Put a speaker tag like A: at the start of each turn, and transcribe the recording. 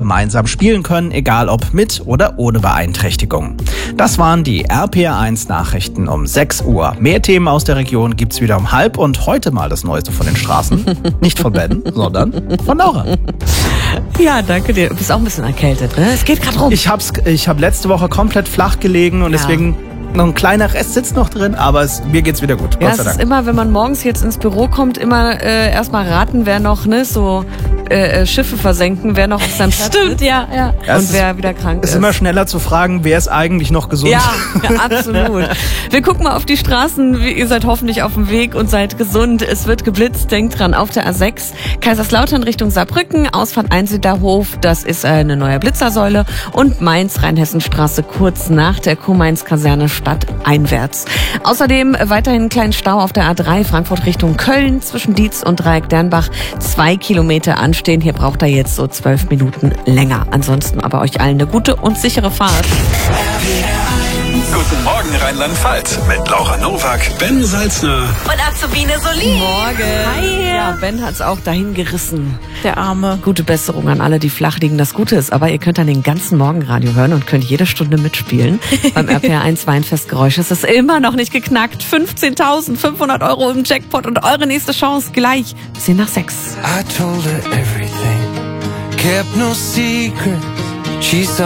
A: gemeinsam spielen können, egal ob mit oder ohne Beeinträchtigung. Das waren die RPR1 Nachrichten um 6 Uhr. Mehr Themen aus der Region gibt's wieder um 12:30 und heute mal das Neueste von den Straßen. Nicht von Ben, sondern von Laura.
B: Ja, danke dir. Du bist auch ein bisschen erkältet, ne? Es geht gerade rum.
A: Ich hab letzte Woche komplett flach gelegen und deswegen noch ein kleiner Rest sitzt noch drin, aber mir geht's wieder gut.
B: Ja,
A: Gott sei Dank.
B: Es ist immer, wenn man morgens jetzt ins Büro kommt, immer erstmal raten, wer noch Schiffe versenken, wer noch auf seinem Platz
C: Stimmt, ja.
B: und wer wieder krank ist.
A: Es ist immer schneller zu fragen, wer ist eigentlich noch gesund.
B: Ja, absolut. Wir gucken mal auf die Straßen. Ihr seid hoffentlich auf dem Weg und seid gesund. Es wird geblitzt. Denkt dran, auf der A6 Kaiserslautern Richtung Saarbrücken, Ausfahrt Einsiedlerhof, das ist eine neue Blitzersäule, und Mainz Rheinhessenstraße kurz nach der Kurmainz-Kaserne stadteinwärts. Außerdem weiterhin einen kleinen Stau auf der A3 Frankfurt Richtung Köln zwischen Dietz und Dreieck-Dernbach. 2 Kilometer anstehen. Hier braucht er jetzt so 12 Minuten länger. Ansonsten aber euch allen eine gute und sichere Fahrt.
D: Guten Morgen Rheinland-Pfalz mit Laura Nowak, Ben Salzner
C: Und Azubine Solin.
B: Morgen.
C: Hi.
B: Ja, Ben hat's auch dahin gerissen.
C: Der Arme.
B: Gute Besserung an alle, die flach liegen. Das Gute ist aber, ihr könnt dann den ganzen Morgen Radio hören und könnt jede Stunde mitspielen. Beim RPR1 Weinfestgeräusch. Es ist immer noch nicht geknackt. 15.500 € im Jackpot und eure nächste Chance gleich 10:06.
E: I told her everything, kept no secret. She saw